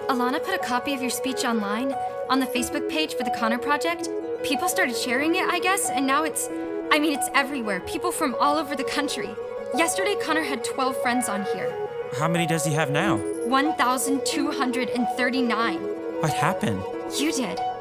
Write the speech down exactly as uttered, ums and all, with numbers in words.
Alana put a copy of your speech online, on the Facebook page for the Connor Project. People started sharing it, I guess, and now it's, I mean, it's everywhere. People from all over the country. Yesterday, Connor had twelve friends on here. How many does he have now? one thousand two hundred thirty-nine. What happened? You did.